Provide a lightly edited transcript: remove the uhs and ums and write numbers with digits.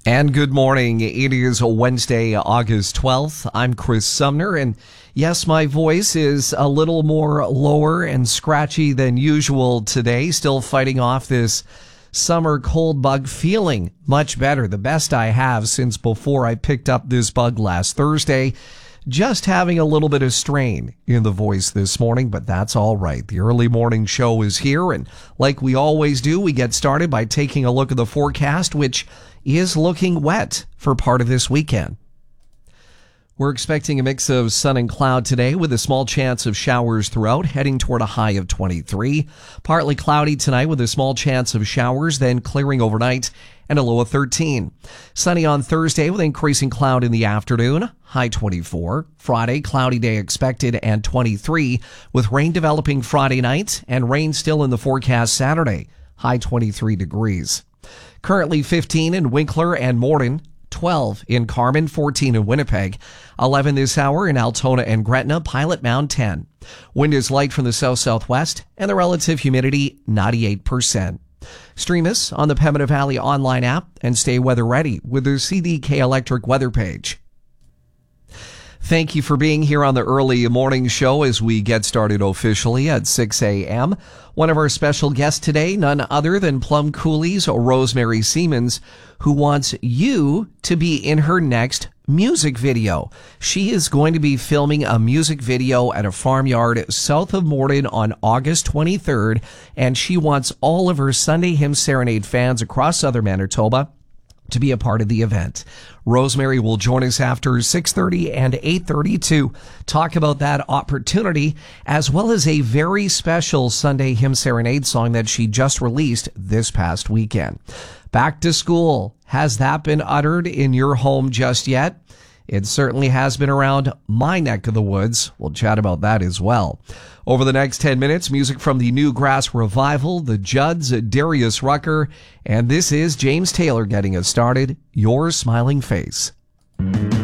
And good morning. It is Wednesday, August 12th. I'm Chris Sumner, and yes, my voice is a little more lower and scratchy than usual today. Still fighting off this summer cold bug, feeling much better. The best I have since before I picked up this bug last Thursday. Just having a little bit of strain in the voice this morning, but that's all right. The early morning show is here, and like we always do, we get started by taking a look at the forecast, which is looking wet for part of this weekend. We're expecting a mix of sun and cloud today with a small chance of showers throughout, heading toward a high of 23. Partly cloudy tonight with a small chance of showers, then clearing overnight and a low of 13. Sunny on Thursday with increasing cloud in the afternoon, high 24. Friday, cloudy day expected and 23, with rain developing Friday night and rain still in the forecast Saturday, high 23 degrees. Currently 15 in Winkler and Morden, 12 in Carmen, 14 in Winnipeg, 11 this hour in Altona and Gretna, Pilot Mound 10. Wind is light from the south-southwest and the relative humidity 98%. Stream us on the Pembina Valley online app and stay weather ready with the CDK Electric weather page. Thank you for being here on the early morning show as we get started officially at 6 a.m. One of our special guests today, none other than Plum Coulee's Rosemary Siemens, who wants you to be in her next music video. She is going to be filming a music video at a farmyard south of Morden on August 23rd, and she wants all of her Sunday Hymn Serenade fans across southern Manitoba to be a part of the event. Rosemary will join us after 6:30 and 8:30 to talk about that opportunity, as well as a very special Sunday Hymn Serenade song that she just released this past weekend. Back to school. Has that been uttered in your home just yet? It certainly has been around my neck of the woods. We'll chat about that as well. Over the next 10 minutes, music from the New Grass Revival, the Judds, Darius Rucker, and this is James Taylor getting us started, Your Smiling Face.